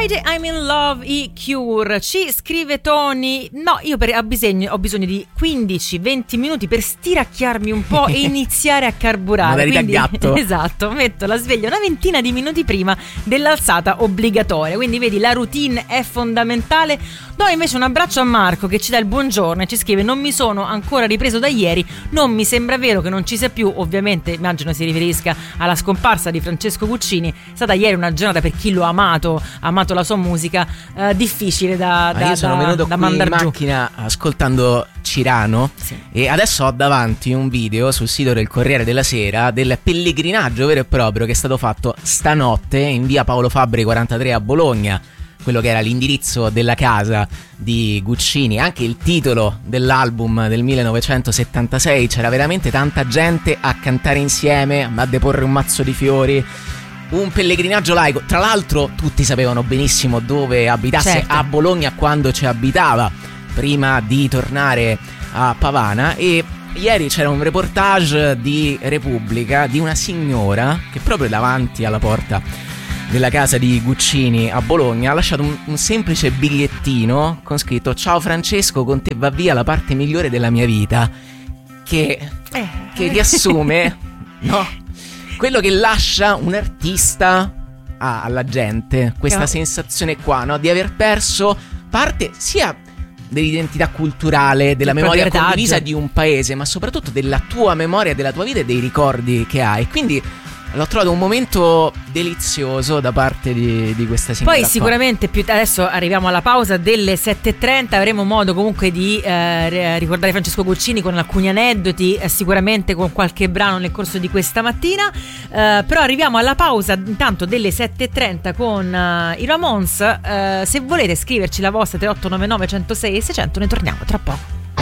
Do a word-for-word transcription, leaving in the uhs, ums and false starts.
Friday I'm in love, i Cure. Ci scrive Tony: no, io per, ho, bisogno, ho bisogno di quindici venti minuti per stiracchiarmi un po' e iniziare a carburare. Modalità quindi, gatto. Esatto, metto la sveglia una ventina di minuti prima dell'alzata obbligatoria. Quindi vedi, la routine è fondamentale. Do invece un abbraccio a Marco che ci dà il buongiorno e ci scrive: non mi sono ancora ripreso da ieri, non mi sembra vero che non ci sia più. Ovviamente immagino si riferisca alla scomparsa di Francesco Guccini. È stata ieri una giornata, per chi lo ha amato, ha amato la sua musica, eh, difficile da, da, io sono da, venuto da qui in mandar giù. macchina ascoltando Cirano, sì. E adesso ho davanti un video sul sito del Corriere della Sera del pellegrinaggio vero e proprio che è stato fatto stanotte in via Paolo Fabbri quarantatré a Bologna, quello che era l'indirizzo della casa di Guccini, anche il titolo dell'album del millenovecentosettantasei. C'era veramente tanta gente a cantare insieme, a deporre un mazzo di fiori. Un pellegrinaggio laico. Tra l'altro tutti sapevano benissimo dove abitasse, certo. A Bologna quando ci abitava prima di tornare a Pavana. E ieri c'era un reportage di Repubblica di una signora che proprio davanti alla porta della casa di Guccini a Bologna ha lasciato un, un semplice bigliettino con scritto: ciao Francesco, con te va via la parte migliore della mia vita, che, eh. che riassume no, quello che lascia un artista a, alla gente, questa no. sensazione qua, no, di aver perso parte sia dell'identità culturale, della il memoria retaggio. condivisa di un paese, ma soprattutto della tua memoria, della tua vita e dei ricordi che hai. Quindi l'ho trovato un momento delizioso da parte di, di questa signora. Poi sicuramente più adesso arriviamo alla pausa delle sette e trenta, avremo modo comunque di eh, ricordare Francesco Guccini con alcuni aneddoti, eh, sicuramente con qualche brano nel corso di questa mattina, eh, però arriviamo alla pausa intanto delle sette e trenta con eh, i Ramones. Eh, se volete scriverci la vostra tre otto nove nove uno zero sei e seicento, ne torniamo tra poco.